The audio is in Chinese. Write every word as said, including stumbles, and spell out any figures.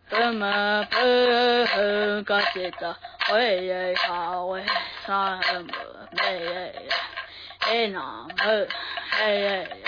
怎么不个记得为也好为啥么没哎那么哎